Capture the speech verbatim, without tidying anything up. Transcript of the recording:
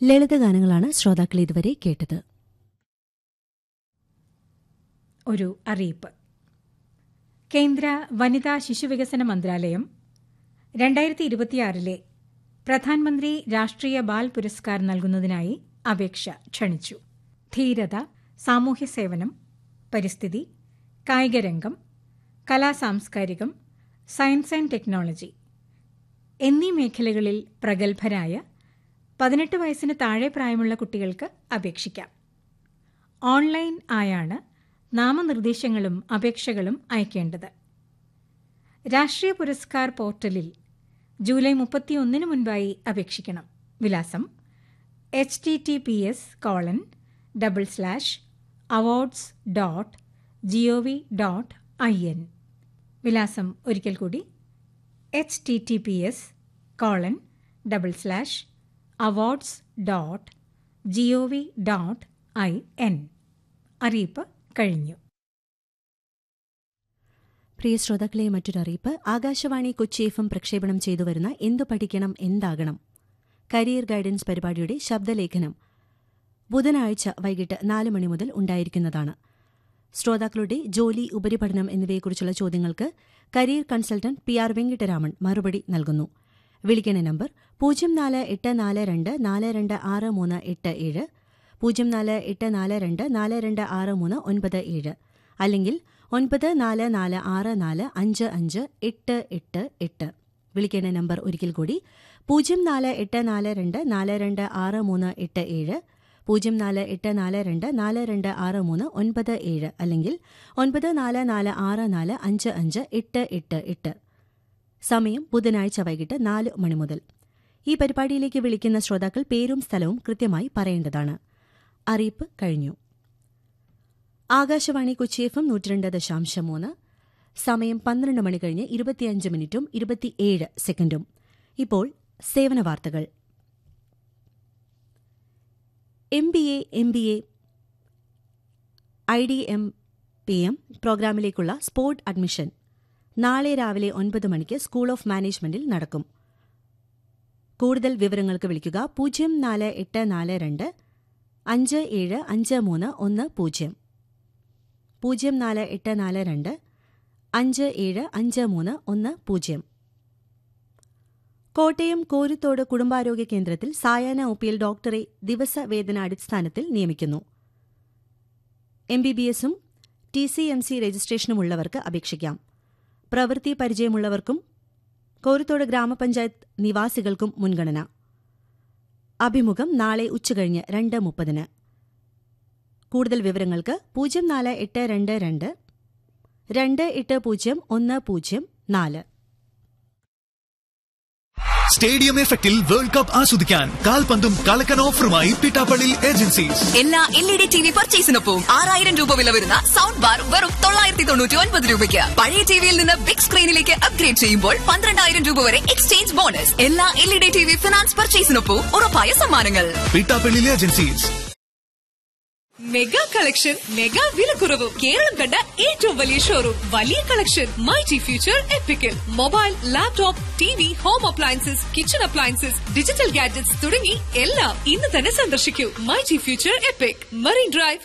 ലളിതഗാനങ്ങളാണ് ശ്രോതാക്കൾ ഇതുവരെ കേട്ടത്. ഒരു അറിയിപ്പ്. കേന്ദ്ര വനിതാ ശിശുവികസന മന്ത്രാലയം രണ്ടായിരത്തി ഇരുപത്തിയാറിലെ പ്രധാനമന്ത്രി രാഷ്ട്രീയ ബാൽ പുരസ്കാർ നൽകുന്നതിനായി അപേക്ഷ ക്ഷണിച്ചു. ധീരത, സാമൂഹ്യ സേവനം, പരിസ്ഥിതി, കായികരംഗം, കലാസാംസ്കാരികം, സയൻസ് ആൻഡ് ടെക്നോളജി എന്നീ മേഖലകളിൽ പ്രഗത്ഭരായ പതിനെട്ട് വയസ്സിന് താഴെ പ്രായമുള്ള കുട്ടികൾക്ക് അപേക്ഷിക്കാം. ഓൺലൈൻ ആയാണ് നാമനിർദ്ദേശങ്ങളും അപേക്ഷകളും അയക്കേണ്ടത്. രാഷ്ട്രീയ പുരസ്കാർ പോർട്ടലിൽ ജൂലൈ മുപ്പത്തിയൊന്നിന് മുൻപായി അപേക്ഷിക്കണം. വിലാസം H T T P S colon double slash awards dot G O V dot I N. വിലാസം ഒരിക്കൽ കൂടി H T T P S colon double slash awards dot G O V dot I N. അറിയിപ്പ് കഴിഞ്ഞു. പ്രിയ ശ്രോതാക്കളെ, മറ്റൊരറിയിപ്പ്. Akashvani Kochi F M പ്രക്ഷേപണം ചെയ്തുവരുന്ന എന്തു പഠിക്കണം എന്താകണം career guidance പരിപാടിയുടെ ശബ്ദലേഖനം ബുധനാഴ്ച വൈകിട്ട് നാല് മണി മുതൽ ഉണ്ടായിരിക്കുന്നതാണ്. ശ്രോതാക്കളുടെ ജോലി, ഉപരിപഠനം എന്നിവയെക്കുറിച്ചുള്ള ചോദ്യങ്ങൾക്ക് career consultant P R Venkitaraman മറുപടി നൽകുന്നു. വിളിക്കേണ്ട നമ്പർ പൂജ്യം നാല് എട്ട് നാല് രണ്ട് നാല് രണ്ട് ആറ് മൂന്ന് എട്ട് ഏഴ്, പൂജ്യം നാല് എട്ട് നാല് രണ്ട് നാല് രണ്ട് ആറ് മൂന്ന് ഒൻപത് ഏഴ്, അല്ലെങ്കിൽ ഒൻപത് നാല് നാല് ആറ് നാല് അഞ്ച് അഞ്ച് എട്ട് എട്ട് എട്ട്. വിളിക്കേണ്ട നമ്പർ ഒരിക്കൽ കൂടി പൂജ്യം നാല് എട്ട് നാല് രണ്ട് നാല് രണ്ട് ആറ് മൂന്ന് എട്ട് ഏഴ്, പൂജ്യം നാല് എട്ട് നാല് രണ്ട് നാല് രണ്ട് ആറ് മൂന്ന് ഒൻപത് ഏഴ്, അല്ലെങ്കിൽ ഒൻപത് നാല് നാല് ആറ് നാല് അഞ്ച് അഞ്ച് എട്ട് എട്ട് എട്ട്. സമയം ബുധനാഴ്ച വൈകിട്ട് നാല് മണി മുതൽ. ഈ പരിപാടിയിലേക്ക് വിളിക്കുന്ന ശ്രോതാക്കൾ പേരും സ്ഥലവും കൃത്യമായി പറയേണ്ടതാണ്. അറിയിപ്പ് കഴിഞ്ഞു. ആകാശവാണി കൊച്ചി എഫ് എം നൂറ്റിരണ്ട് ദശാംശം മൂന്ന്. സമയം പന്ത്രണ്ട് മണി കഴിഞ്ഞ് ഇരുപത്തിയഞ്ച് മിനിറ്റും ഇരുപത്തിയേഴ് സെക്കൻഡും. ഇപ്പോൾ സേവന വാർത്തകൾ. M B A, M B A, I D M P M പ്രോഗ്രാമിലേക്കുള്ള spot admission നാളെ രാവിലെ ഒൻപത് മണിക്ക് സ്കൂൾ ഓഫ് മാനേജ്മെന്റിൽ നടക്കും. കൂടുതൽ വിവരങ്ങൾക്ക് വിളിക്കുക പൂജ്യം നാല് എട്ട് നാല് രണ്ട് അഞ്ച് ഏഴ് അഞ്ച് മൂന്ന് ഒന്ന് പൂജ്യം, പൂജ്യം നാല് എട്ട് നാല് രണ്ട് അഞ്ച് ഏഴ് അഞ്ച് മൂന്ന് ഒന്ന് പൂജ്യം. കോട്ടയം കോരുത്തോട് കുടുംബാരോഗ്യ കേന്ദ്രത്തിൽ സായാഹ്ന ഒ പിയിൽ ഡോക്ടറെ ദിവസവേതനാടിസ്ഥാനത്തിൽ നിയമിക്കുന്നു. എം ബി ബി എസും ടി സി എം സി രജിസ്ട്രേഷനുമുള്ളവർക്ക് അപേക്ഷിക്കാം. പ്രവൃത്തി പരിചയമുള്ളവർക്കും കോരുത്തോട് ഗ്രാമപഞ്ചായത്ത് നിവാസികൾക്കും മുൻഗണന. അഭിമുഖം നാളെ ഉച്ചകഴിഞ്ഞ് രണ്ട് മുപ്പതിന്. കൂടുതൽ വിവരങ്ങൾക്ക് പൂജ്യം നാല് എട്ട് രണ്ട് രണ്ട് രണ്ട് എട്ട് പൂജ്യം ഒന്ന് പൂജ്യം നാല്. സ്റ്റേഡിയം എഫക്റ്റിൽ വേൾഡ് കപ്പ് ആസ്വദിക്കാൻ കാൽപന്തും കളക്കൻ ഓഫറുമായി പിട്ടാപ്പള്ളി ഏജൻസീസ്. എല്ലാ L E D T V പർച്ചേസിനൊപ്പം ആറായിരം രൂപ വില വരുന്ന സൗണ്ട് ബാർ വെറും തൊള്ളായിരത്തി തൊണ്ണൂറ്റി ഒൻപത് രൂപയ്ക്ക്. പഴയ ടിവിയിൽ നിന്ന് ബിഗ് സ്ക്രീനിലേക്ക് അപ്ഗ്രേഡ് ചെയ്യുമ്പോൾ പന്ത്രണ്ടായിരം രൂപ വരെ എക്സ്ചേഞ്ച് ബോണസ്. എല്ലാ L E D T V finance പർച്ചേസിനൊപ്പം ഉറപ്പായ സമ്മാനങ്ങൾ. Pittappilly agencies. Mega collection, mega വിലക്കുറവ്. കേരളം കണ്ട ഏറ്റവും വലിയ ഷോറൂം, വലിയ collection. MyG future epical. Mobile, laptop, T V, home appliances, kitchen appliances, digital gadgets തുടങ്ങി എല്ലാം ഇന്ന് തന്നെ സന്ദർശിക്കൂ. MyG future EPIC, marine drive,